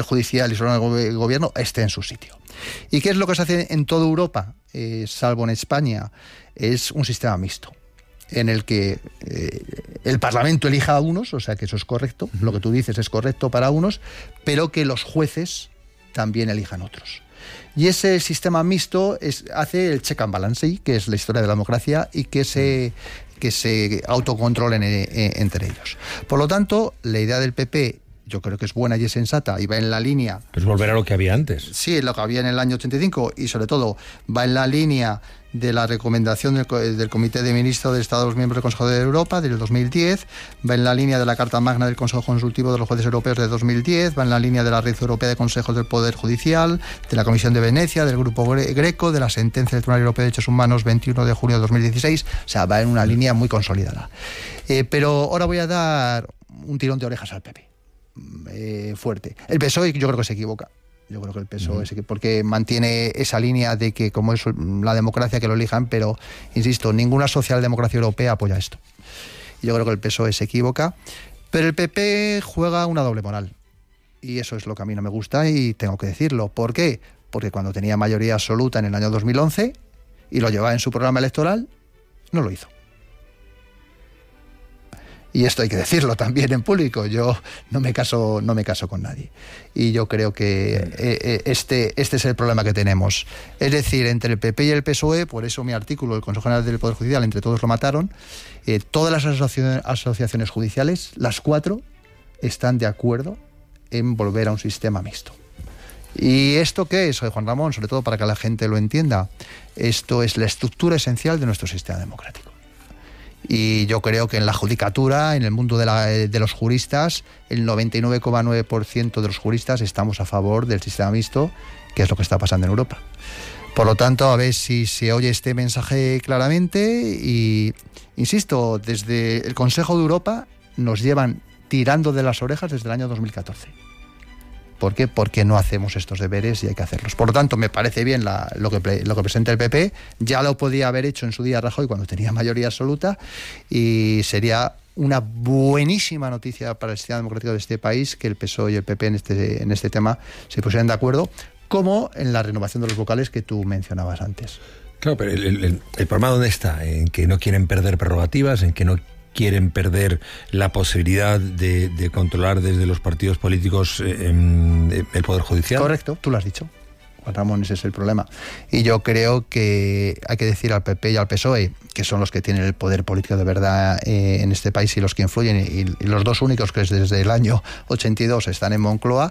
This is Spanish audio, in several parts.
Judicial y su órgano de gobierno esté en su sitio. ¿Y qué es lo que se hace en toda Europa, salvo en España? Es un sistema mixto, en el que el Parlamento elija a unos, o sea que eso es correcto, lo que tú dices es correcto para unos, pero que los jueces también elijan otros. Y ese sistema mixto hace el check and balance, que es la historia de la democracia, y que se autocontrolen entre ellos. Por lo tanto, la idea del PP yo creo que es buena y es sensata y va en la línea... Pues volver a lo que había antes. Sí, lo que había en el año 85 y sobre todo va en la línea de la recomendación del Comité de Ministros de Estados Miembros del Consejo de Europa del 2010, va en la línea de la Carta Magna del Consejo Consultivo de los Jueces Europeos de 2010, va en la línea de la Red Europea de Consejos del Poder Judicial, de la Comisión de Venecia, del Grupo Greco, de la sentencia del Tribunal Europeo de Derechos Humanos 21 de junio de 2016, o sea, va en una línea muy consolidada. Pero ahora voy a dar un tirón de orejas al PP. Fuerte. El PSOE yo creo que se equivoca. Yo creo que el PSOE porque mantiene esa línea de que como es la democracia que lo elijan, pero insisto, ninguna socialdemocracia europea apoya esto. Yo creo que el PSOE se equivoca, pero el PP juega una doble moral. Y eso es lo que a mí no me gusta y tengo que decirlo. ¿Por qué? Porque cuando tenía mayoría absoluta en el año 2011 y lo llevaba en su programa electoral, no lo hizo. Y esto hay que decirlo también en público. Yo no me caso con nadie. Y yo creo que este es el problema que tenemos. Es decir, entre el PP y el PSOE, por eso mi artículo, el Consejo General del Poder Judicial, entre todos lo mataron, todas las asociaciones judiciales, las 4, están de acuerdo en volver a un sistema mixto. ¿Y esto qué es, Juan Ramón? Sobre todo para que la gente lo entienda. Esto es la estructura esencial de nuestro sistema democrático. Y yo creo que en la judicatura, en el mundo de los juristas, el 99,9% de los juristas estamos a favor del sistema mixto, que es lo que está pasando en Europa. Por lo tanto, a ver si se oye este mensaje claramente y, insisto, desde el Consejo de Europa nos llevan tirando de las orejas desde el año 2014. ¿Por qué? Porque no hacemos estos deberes y hay que hacerlos. Por lo tanto, me parece bien lo que presenta el PP. Ya lo podía haber hecho en su día Rajoy cuando tenía mayoría absoluta y sería una buenísima noticia para el sistema democrático de este país que el PSOE y el PP en este tema se pusieran de acuerdo, como en la renovación de los vocales que tú mencionabas antes. Claro, pero el problema ¿dónde está? En que no quieren perder prerrogativas, en que no quieren perder la posibilidad de controlar desde los partidos políticos el Poder Judicial. Correcto, tú lo has dicho, Juan Ramón, ese es el problema. Y yo creo que hay que decir al PP y al PSOE, que son los que tienen el poder político de verdad en este país y los que influyen, y los dos únicos que desde el año 82 están en Moncloa,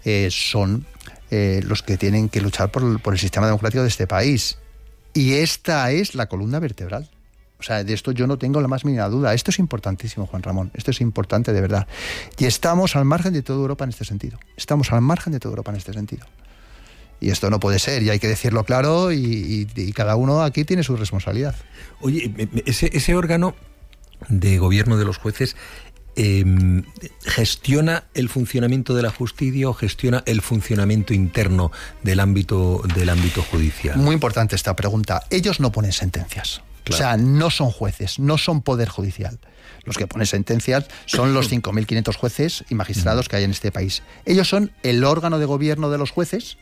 son los que tienen que luchar por el sistema democrático de este país. Y esta es la columna vertebral. O sea, de esto yo no tengo la más mínima duda. Esto es importantísimo, Juan Ramón. Esto es importante de verdad. Y estamos al margen de toda Europa en este sentido. Estamos al margen de toda Europa en este sentido. Y esto no puede ser, y hay que decirlo claro, y cada uno aquí tiene su responsabilidad. Oye, ese órgano de gobierno de los jueces ¿gestiona el funcionamiento de la justicia o gestiona el funcionamiento interno del ámbito judicial? Muy importante esta pregunta. Ellos no ponen sentencias. Claro. O sea, no son jueces, no son poder judicial. Los que ponen sentencias son los 5.500 jueces y magistrados que hay en este país. Ellos son el órgano de gobierno de los jueces,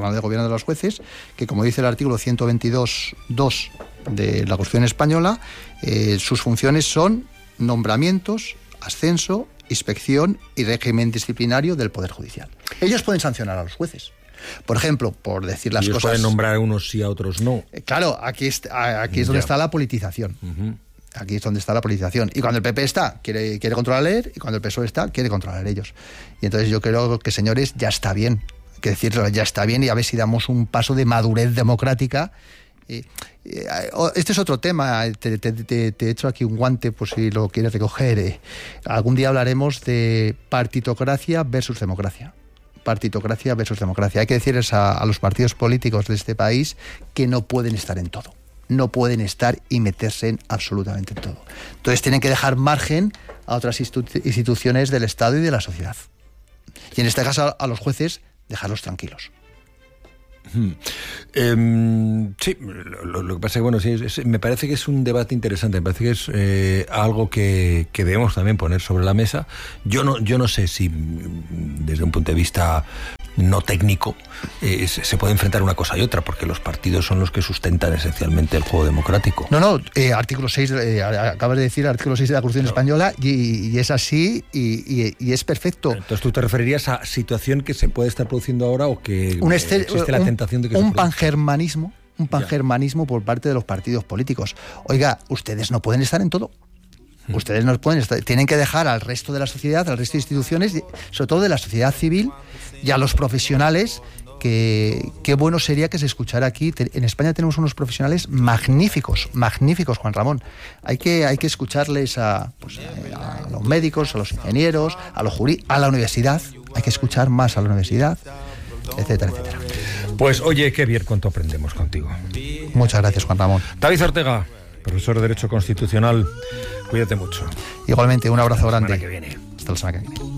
que, como dice el artículo 122.2 de la Constitución española, sus funciones son nombramientos, ascenso, inspección y régimen disciplinario del Poder Judicial. Ellos pueden sancionar a los jueces. Por ejemplo, por decir las cosas... pueden nombrar a unos sí, a otros no. Claro, aquí es donde está la politización. Aquí es donde está la politización. Y cuando el PP quiere controlar él, y cuando el PSOE quiere controlar ellos. Y entonces yo creo que, señores, ya está bien. Hay que decirlo, ya está bien, y a ver si damos un paso de madurez democrática. Este es otro tema. Te echo aquí un guante por si lo quieres recoger. Algún día hablaremos de partitocracia versus democracia. Partitocracia versus democracia. Hay que decirles a los partidos políticos de este país que no pueden estar en todo. No pueden estar y meterse en absolutamente en todo. Entonces tienen que dejar margen a otras instituciones del Estado y de la sociedad. Y en este caso a los jueces dejarlos tranquilos. Sí, lo que pasa es que me parece que es un debate interesante, me parece que es algo que debemos también poner sobre la mesa. Yo no sé si desde un punto de vista no técnico, se puede enfrentar una cosa y otra, porque los partidos son los que sustentan esencialmente el juego democrático. No, artículo 6, acabas de decir artículo 6 de la Constitución española, y es así, y es perfecto. Entonces tú te referirías a situación que se puede estar produciendo ahora, o que existe la tentación de que un pangermanismo por parte de los partidos políticos. Oiga, ustedes no pueden estar en todo. Ustedes no pueden estar, tienen que dejar al resto de la sociedad, al resto de instituciones, sobre todo de la sociedad civil y a los profesionales, que qué bueno sería que se escuchara aquí. En España tenemos unos profesionales magníficos, Juan Ramón. Hay que escucharles a los médicos, a los ingenieros, a los juristas, a la universidad. Hay que escuchar más a la universidad, etcétera, etcétera. Pues oye, qué bien cuánto aprendemos contigo. Muchas gracias, Juan Ramón. David Ortega, profesor de Derecho Constitucional, cuídate mucho. Igualmente, un abrazo grande. Hasta la semana que viene. Hasta la semana que viene.